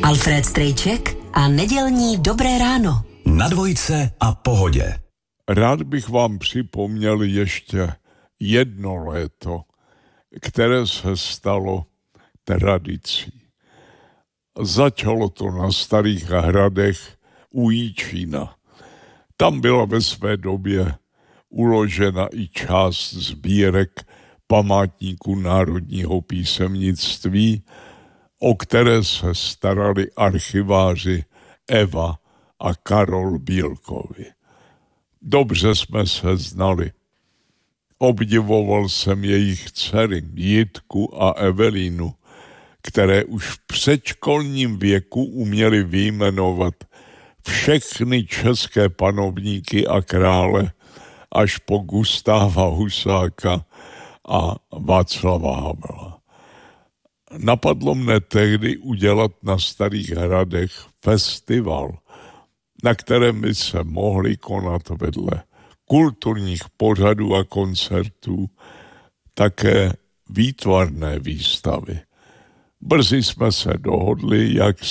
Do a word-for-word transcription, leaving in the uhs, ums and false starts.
Alfred Strejček a nedělní Dobré ráno. Na dvojce a Pohodě. Rád bych vám připomněl ještě jedno léto, které se stalo tradicí. Začalo to na Starých hradech u Jíčína. Tam byla ve své době uložena i část sbírek památníků národního písemnictví, o které se starali archiváři Eva a Karol Bílkovi. Dobře jsme se znali. Obdivoval jsem jejich dcery Jitku a Evelínu, které už v předškolním věku uměly vyjmenovat všechny české panovníky a krále až po Gustáva Husáka a Václava Havla. Napadlo mne tehdy udělat na Starých hradech festival, na kterém by se mohly konat vedle kulturních pořadů a koncertů také výtvarné výstavy. Brzy jsme se dohodli, jak